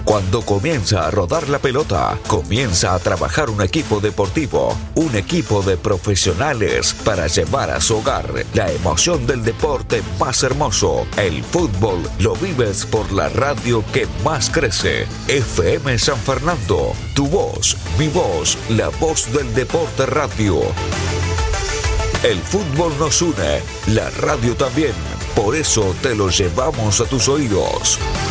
Cuando comienza a rodar la pelota, comienza a trabajar un equipo deportivo, un equipo de profesionales para llevar a su hogar la emoción del deporte más hermoso. El fútbol lo vives por la radio que más crece. FM San Fernando, tu voz, mi voz, la voz del deporte radio. El fútbol nos une, la radio también, por eso te lo llevamos a tus oídos.